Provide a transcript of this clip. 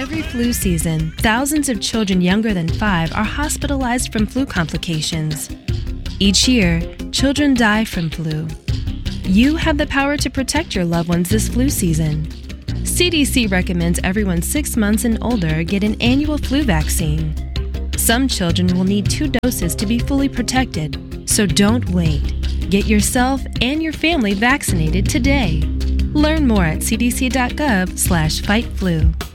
Every flu season, thousands of children younger than 5 are hospitalized from flu complications. Each year, children die from flu. You have the power to protect your loved ones this flu season. CDC recommends everyone 6 months and older get an annual flu vaccine. Some children will need 2 doses to be fully protected, so don't wait. Get yourself and your family vaccinated today. Learn more at cdc.gov/fightflu.